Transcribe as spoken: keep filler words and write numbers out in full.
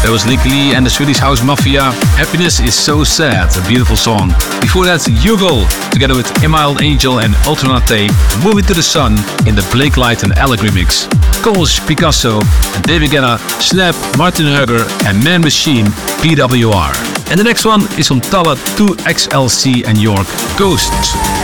That was Lick Lee and the Swedish House Mafia. Happiness is so sad, a beautiful song. Before that, Yuval, together with Emild Angel and Alternate, Moving to the Sun in the Blake Light and Alec remix. Coles, Picasso, and David Guetta, Snap, Martin Hugger, and Man Machine, P W R. And the next one is from Tala two X L C and York, Ghosts.